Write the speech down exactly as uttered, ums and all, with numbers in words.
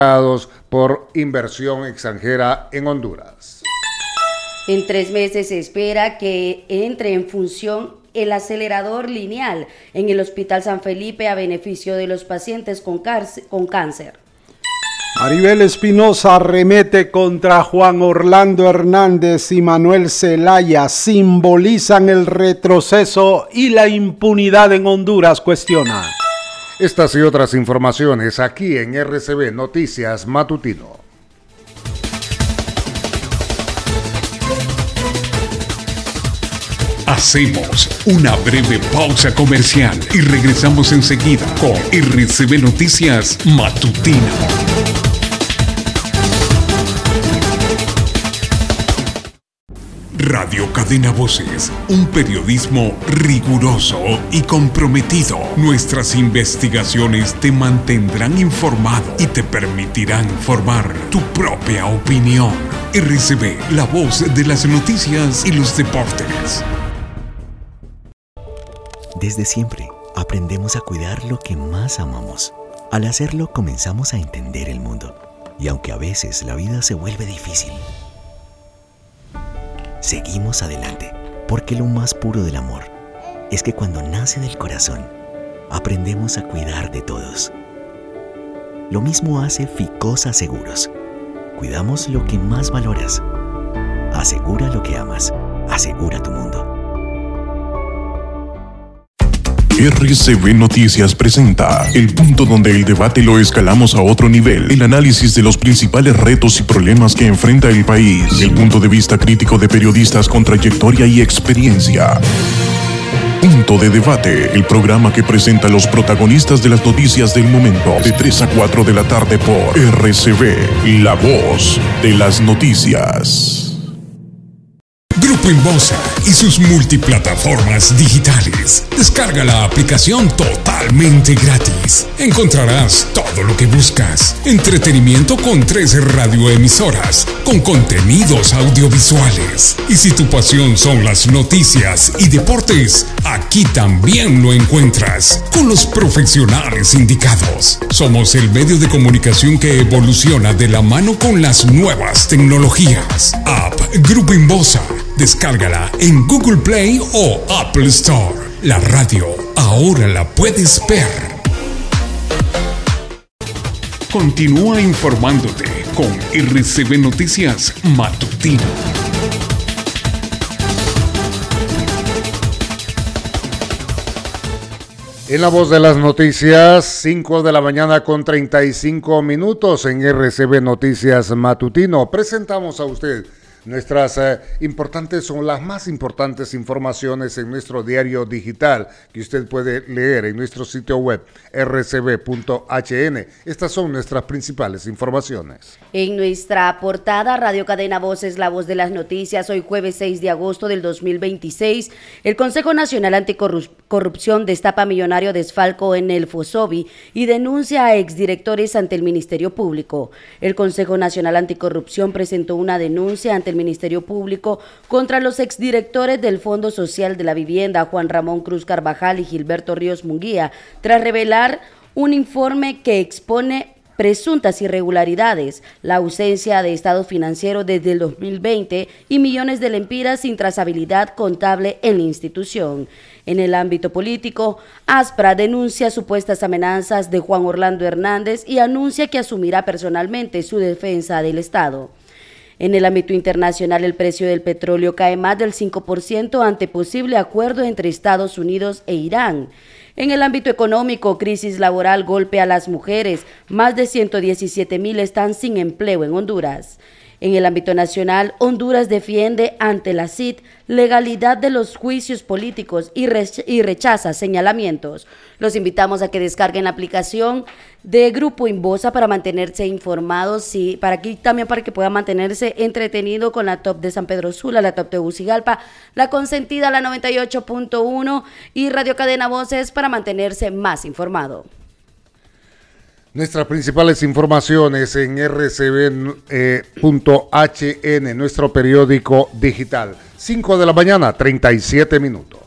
por inversión extranjera en Honduras. En tres meses se espera que entre en función el acelerador lineal en el Hospital San Felipe a beneficio de los pacientes con, con cáncer. Maribel Espinosa arremete contra Juan Orlando Hernández y Manuel Zelaya. Simbolizan el retroceso y la impunidad en Honduras, cuestiona. Estas y otras informaciones aquí en R C B Noticias Matutino. Hacemos una breve pausa comercial y regresamos enseguida con R C B Noticias Matutino. Radio Cadena Voces, un periodismo riguroso y comprometido. Nuestras investigaciones te mantendrán informado y te permitirán formar tu propia opinión. R C B, la voz de las noticias y los deportes. Desde siempre, aprendemos a cuidar lo que más amamos. Al hacerlo, comenzamos a entender el mundo. Y aunque a veces la vida se vuelve difícil, seguimos adelante, porque lo más puro del amor es que cuando nace del corazón, aprendemos a cuidar de todos. Lo mismo hace Ficosa Seguros. Cuidamos lo que más valoras. Asegura lo que amas. Asegura tu mundo. R C B Noticias presenta el punto donde el debate lo escalamos a otro nivel, el análisis de los principales retos y problemas que enfrenta el país, el punto de vista crítico de periodistas con trayectoria y experiencia. Punto de Debate, el programa que presenta a los protagonistas de las noticias del momento, de tres a cuatro de la tarde por R C B, la voz de las noticias. Grupo Inbosa y sus multiplataformas digitales. Descarga la aplicación totalmente gratis. Encontrarás todo lo que buscas. Entretenimiento con tres radioemisoras, con contenidos audiovisuales. Y si tu pasión son las noticias y deportes, aquí también lo encuentras, con los profesionales indicados. Somos el medio de comunicación que evoluciona de la mano con las nuevas tecnologías. App Grupo Inbosa. Descárgala en Google Play o Apple Store. La radio ahora la puedes ver. Continúa informándote con R C B Noticias Matutino. En la voz de las noticias, cinco de la mañana con treinta y cinco minutos en R C B Noticias Matutino. Presentamos a usted nuestras eh, importantes, son las más importantes informaciones en nuestro diario digital que usted puede leer en nuestro sitio web r c b punto h n. Estas son nuestras principales informaciones. En nuestra portada, Radio Cadena Voces, la voz de las noticias, hoy jueves seis de agosto del dos mil veintiséis, el Consejo Nacional Anticorrupción destapa millonario desfalco en el FOSOBI y denuncia a exdirectores ante el Ministerio Público. El Consejo Nacional Anticorrupción presentó una denuncia ante el Ministerio Público contra los exdirectores del Fondo Social de la Vivienda, Juan Ramón Cruz Carvajal y Gilberto Ríos Munguía, tras revelar un informe que expone presuntas irregularidades, la ausencia de estado financiero desde el dos mil veinte y millones de lempiras sin trazabilidad contable en la institución. En el ámbito político, Aspra denuncia supuestas amenazas de Juan Orlando Hernández y anuncia que asumirá personalmente su defensa del Estado. En el ámbito internacional, el precio del petróleo cae más del cinco por ciento ante posible acuerdo entre Estados Unidos e Irán. En el ámbito económico, crisis laboral golpea a las mujeres. Más de ciento diecisiete mil están sin empleo en Honduras. En el ámbito nacional, Honduras defiende ante la C I D legalidad de los juicios políticos y, rech- y rechaza señalamientos. Los invitamos a que descarguen la aplicación de Grupo Inbosa para mantenerse informados y para aquí también para que puedan mantenerse entretenido con la top de San Pedro Sula, la top de Tegucigalpa, la consentida, la noventa y ocho punto uno y Radio Cadena Voces para mantenerse más informado. Nuestras principales informaciones en r c b punto h n, nuestro periódico digital. cinco de la mañana, treinta y siete minutos.